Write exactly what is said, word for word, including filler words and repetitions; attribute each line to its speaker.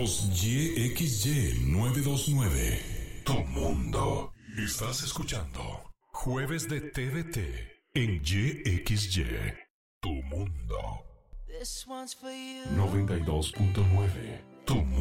Speaker 1: Somos Y X Y novecientos veintinueve. Tu mundo. Estás escuchando Jueves de T V T en Y X Y. Tu mundo. noventa y dos punto nueve. Tu mundo.